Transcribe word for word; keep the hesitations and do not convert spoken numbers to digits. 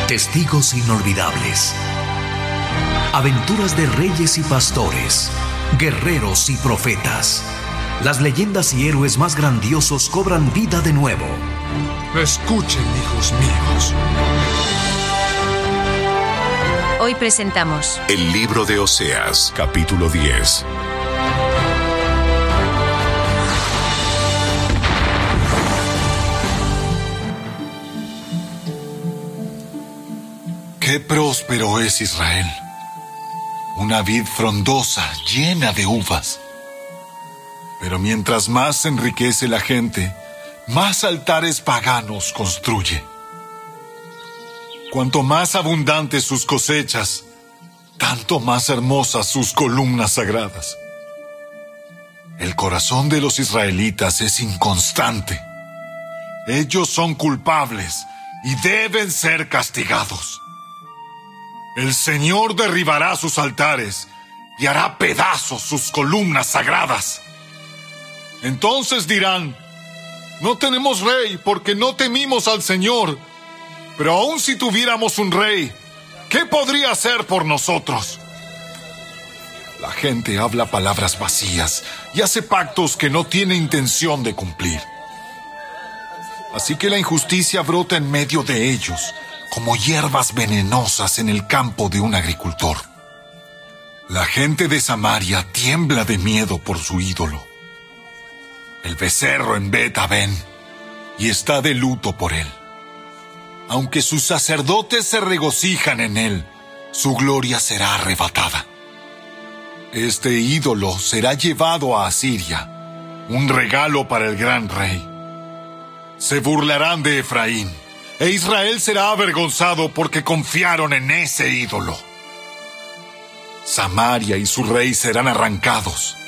Testigos inolvidables. Aventuras de reyes y pastores, guerreros y profetas. Las leyendas y héroes más grandiosos cobran vida de nuevo. Escuchen, hijos míos. Hoy presentamos El libro de Oseas, capítulo diez. Qué próspero es Israel, una vid frondosa, llena de uvas. Pero mientras más se enriquece la gente, más altares paganos construye. Cuanto más abundantes sus cosechas, tanto más hermosas sus columnas sagradas. El corazón de los israelitas es inconstante. Ellos son culpables y deben ser castigados. El Señor derribará sus altares y hará pedazos sus columnas sagradas. Entonces dirán: no tenemos rey porque no temimos al Señor. Pero aun si tuviéramos un rey, ¿qué podría hacer por nosotros? La gente habla palabras vacías y hace pactos que no tiene intención de cumplir. Así que la injusticia brota en medio de ellos, como hierbas venenosas en el campo de un agricultor. La gente de Samaria tiembla de miedo por su ídolo, el becerro en Bet-Aven, y está de luto por él. Aunque sus sacerdotes se regocijan en él, su gloria será arrebatada. Este ídolo será llevado a Asiria, un regalo para el gran rey. Se burlarán de Efraín, e Israel será avergonzado porque confiaron en ese ídolo. Samaria y su rey serán arrancados,